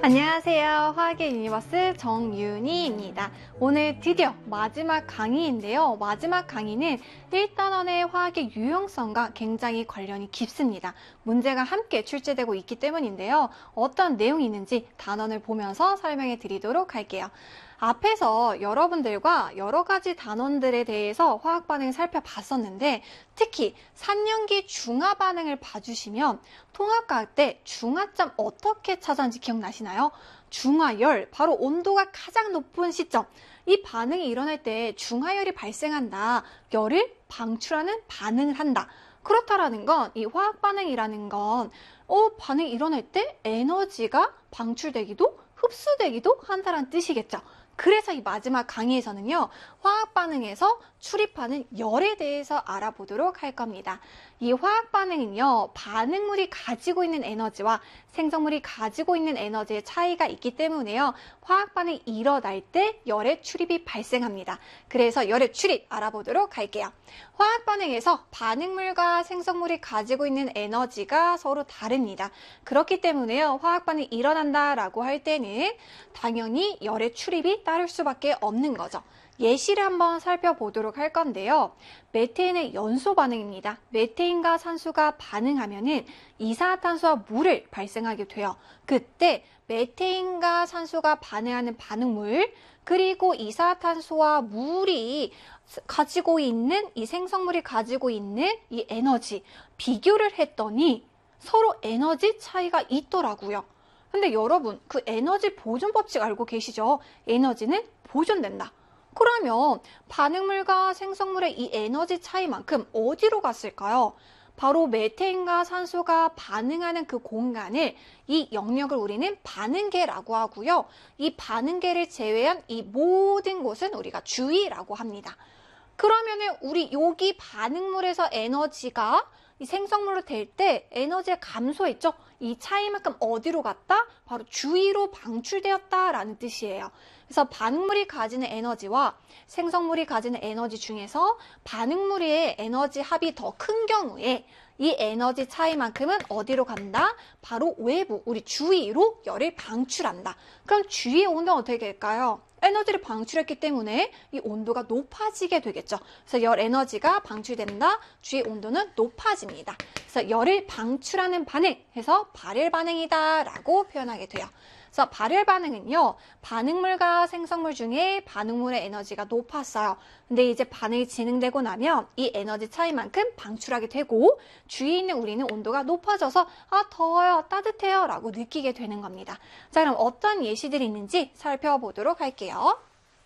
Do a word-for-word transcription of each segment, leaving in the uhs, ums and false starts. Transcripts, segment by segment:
안녕하세요. 화학의 유니버스 정윤희입니다. 오늘 드디어 마지막 강의인데요. 마지막 강의는 일 단원의 화학의 유용성과 굉장히 관련이 깊습니다. 문제가 함께 출제되고 있기 때문인데요. 어떤 내용이 있는지 단원을 보면서 설명해 드리도록 할게요. 앞에서 여러분들과 여러 가지 단원들에 대해서 화학 반응을 살펴봤었는데 특히 삼년기 중화 반응을 봐주시면 통합과학 때 중화점 어떻게 찾았는지 기억나시나요? 중화열, 바로 온도가 가장 높은 시점. 이 반응이 일어날 때 중화열이 발생한다. 열을 방출하는 반응을 한다. 그렇다라는 건 이 화학 반응이라는 건 어, 반응이 일어날 때 에너지가 방출되기도 흡수되기도 한다는 뜻이겠죠. 그래서 이 마지막 강의에서는요, 화학 반응에서 출입하는 열에 대해서 알아보도록 할 겁니다. 이 화학 반응은요, 반응물이 가지고 있는 에너지와 생성물이 가지고 있는 에너지의 차이가 있기 때문에요, 화학 반응이 일어날 때 열의 출입이 발생합니다. 그래서 열의 출입 알아보도록 할게요. 화학 반응에서 반응물과 생성물이 가지고 있는 에너지가 서로 다릅니다. 그렇기 때문에요, 화학 반응이 일어난다라고 할 때는 당연히 열의 출입이 따를 수밖에 없는 거죠. 예시를 한번 살펴보도록 할 건데요. 메테인의 연소 반응입니다. 메테인과 산소가 반응하면은 이산화탄소와 물을 발생하게 돼요. 그때 메테인과 산소가 반응하는 반응물, 그리고 이산화탄소와 물이 가지고 있는, 이 생성물이 가지고 있는 이 에너지, 비교를 했더니 서로 에너지 차이가 있더라고요. 근데 여러분, 그 에너지 보존 법칙 알고 계시죠? 에너지는 보존된다. 그러면 반응물과 생성물의 이 에너지 차이만큼 어디로 갔을까요? 바로 메테인과 산소가 반응하는 그 공간을, 이 영역을 우리는 반응계라고 하고요. 이 반응계를 제외한 이 모든 곳은 우리가 주위라고 합니다. 그러면은 우리 여기 반응물에서 에너지가 이 생성물로 될 때 에너지가 감소했죠? 이 차이만큼 어디로 갔다? 바로 주위로 방출되었다라는 뜻이에요. 그래서 반응물이 가지는 에너지와 생성물이 가지는 에너지 중에서 반응물의 에너지 합이 더 큰 경우에 이 에너지 차이만큼은 어디로 간다? 바로 외부, 우리 주위로 열을 방출한다. 그럼 주위의 온도는 어떻게 될까요? 에너지를 방출했기 때문에 이 온도가 높아지게 되겠죠. 그래서 열 에너지가 방출된다. 주위 온도는 높아집니다. 그래서 열을 방출하는 반응 해서 발열 반응이다 라고 표현하게 돼요. 그래서 발열 반응은요, 반응물과 생성물 중에 반응물의 에너지가 높았어요. 근데 이제 반응이 진행되고 나면 이 에너지 차이만큼 방출하게 되고 주위에 있는 우리는 온도가 높아져서 아, 더워요, 따뜻해요 라고 느끼게 되는 겁니다. 자, 그럼 어떤 예시들이 있는지 살펴보도록 할게요.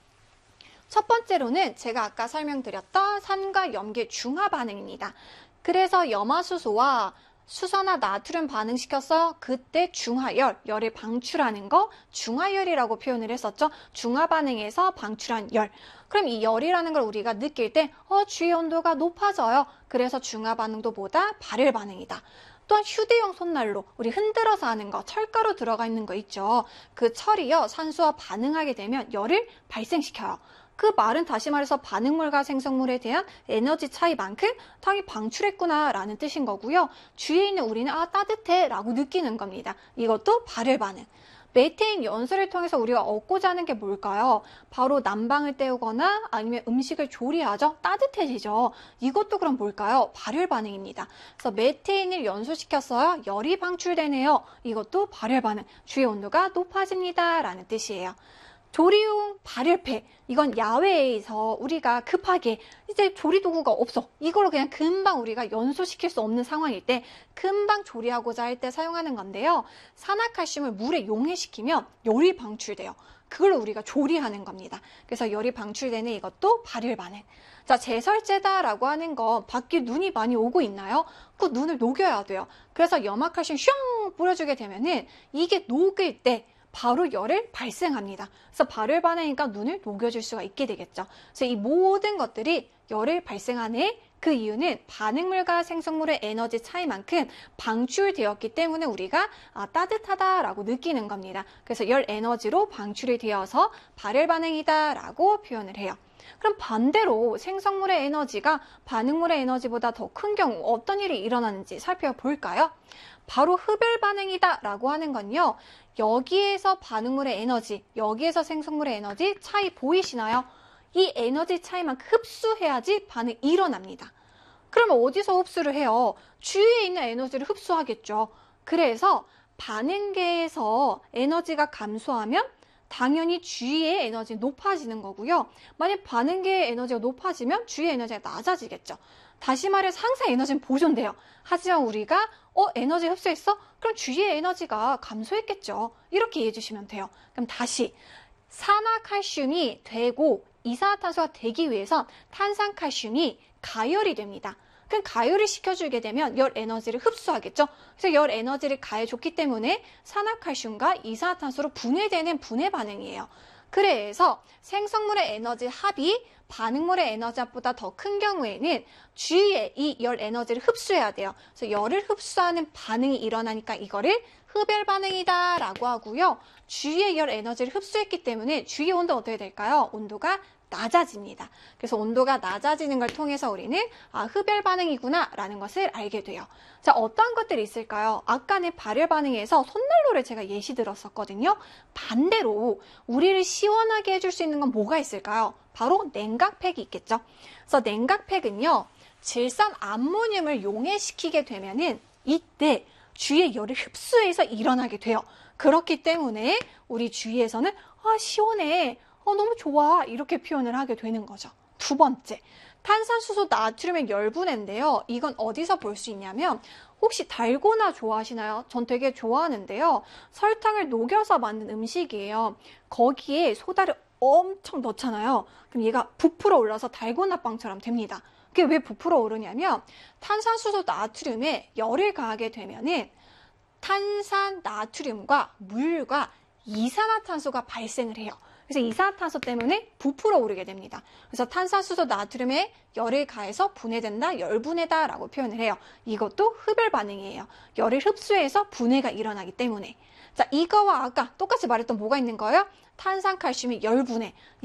첫 번째로는 제가 아까 설명드렸던 산과 염계 중화 반응입니다. 그래서 염화수소와 수소나 나트륨 반응시켜서 그때 중화열, 열을 방출하는 거 중화열이라고 표현을 했었죠. 중화 반응에서 방출한 열. 그럼 이 열이라는 걸 우리가 느낄 때 어, 주위 온도가 높아져요. 그래서 중화 반응도 보다 발열 반응이다. 또한 휴대용 손난로, 우리 흔들어서 하는 거, 철가루 들어가 있는 거 있죠. 그 철이요, 산소와 반응하게 되면 열을 발생시켜요. 그 말은 다시 말해서 반응물과 생성물에 대한 에너지 차이만큼 당연히 방출했구나 라는 뜻인 거고요. 주위에 있는 우리는 아, 따뜻해 라고 느끼는 겁니다. 이것도 발열 반응. 메테인 연소를 통해서 우리가 얻고자 하는 게 뭘까요? 바로 난방을 때우거나 아니면 음식을 조리하죠. 따뜻해지죠. 이것도 그럼 뭘까요? 발열 반응입니다. 그래서 메테인을 연소시켰어요. 열이 방출되네요. 이것도 발열 반응. 주위 온도가 높아집니다 라는 뜻이에요. 조리용 발열패, 이건 야외에서 우리가 급하게 이제 조리도구가 없어. 이걸로 그냥 금방 우리가 연소시킬 수 없는 상황일 때 금방 조리하고자 할 때 사용하는 건데요. 산화칼슘을 물에 용해시키면 열이 방출돼요. 그걸 우리가 조리하는 겁니다. 그래서 열이 방출되는 이것도 발열 반응. 자, 제설제다라고 하는 건 밖에 눈이 많이 오고 있나요? 그 눈을 녹여야 돼요. 그래서 염화칼슘 슝 뿌려주게 되면은 이게 녹을 때 바로 열을 발생합니다. 그래서 발열 반응이니까 눈을 녹여줄 수가 있게 되겠죠. 그래서 이 모든 것들이 열을 발생하는 그 이유는 반응물과 생성물의 에너지 차이만큼 방출되었기 때문에 우리가 아, 따뜻하다라고 느끼는 겁니다. 그래서 열 에너지로 방출이 되어서 발열 반응이다라고 표현을 해요. 그럼 반대로 생성물의 에너지가 반응물의 에너지보다 더 큰 경우 어떤 일이 일어나는지 살펴볼까요? 바로 흡열 반응이다 라고 하는 건요. 여기에서 반응물의 에너지, 여기에서 생성물의 에너지 차이 보이시나요? 이 에너지 차이만큼 흡수해야지 반응이 일어납니다. 그러면 어디서 흡수를 해요? 주위에 있는 에너지를 흡수하겠죠. 그래서 반응계에서 에너지가 감소하면 당연히 주위의 에너지 높아지는 거고요. 만약 반응계의 에너지가 높아지면 주위의 에너지가 낮아지겠죠. 다시 말해서 항상 에너지는 보존돼요. 하지만 우리가 어 에너지 흡수했어? 그럼 주위의 에너지가 감소했겠죠. 이렇게 이해해 주시면 돼요. 그럼 다시 산화칼슘이 되고 이산화탄소가 되기 위해선 탄산칼슘이 가열이 됩니다. 그럼 가열을 시켜주게 되면 열 에너지를 흡수하겠죠. 그래서 열 에너지를 가해줬기 때문에 산화칼슘과 이산화탄소로 분해되는 분해 반응이에요. 그래서 생성물의 에너지 합이 반응물의 에너지 합보다 더 큰 경우에는 주위에 이 열 에너지를 흡수해야 돼요. 그래서 열을 흡수하는 반응이 일어나니까 이거를 흡열 반응이다 라고 하고요. 주위에 열 에너지를 흡수했기 때문에 주위 온도는 어떻게 될까요? 온도가 낮아집니다. 그래서 온도가 낮아지는 걸 통해서 우리는 아, 흡열 반응이구나 라는 것을 알게 돼요. 자, 어떤 것들이 있을까요? 아까는 발열 반응에서 손난로를 제가 예시 들었었거든요. 반대로 우리를 시원하게 해줄 수 있는 건 뭐가 있을까요? 바로 냉각팩이 있겠죠. 그래서 냉각팩은요, 질산 암모늄을 용해시키게 되면은 이때 주위의 열을 흡수해서 일어나게 돼요. 그렇기 때문에 우리 주위에서는 아, 시원해. 어, 너무 좋아. 이렇게 표현을 하게 되는 거죠. 두 번째, 탄산수소 나트륨의 열분해인데요. 이건 어디서 볼 수 있냐면 혹시 달고나 좋아하시나요? 전 되게 좋아하는데요. 설탕을 녹여서 만든 음식이에요. 거기에 소다를 엄청 넣잖아요. 그럼 얘가 부풀어 올라서 달고나 빵처럼 됩니다. 그게 왜 부풀어 오르냐면 탄산수소 나트륨에 열을 가하게 되면은 탄산 나트륨과 물과 이산화탄소가 발생을 해요. 그래서 이산화탄소 때문에 부풀어 오르게 됩니다. 그래서 탄산수소 나트륨에 열을 가해서 분해된다, 열분해다 라고 표현을 해요. 이것도 흡열 반응이에요. 열을 흡수해서 분해가 일어나기 때문에. 자, 이거와 아까 똑같이 말했던 뭐가 있는 거예요? 탄산칼슘이 열분해.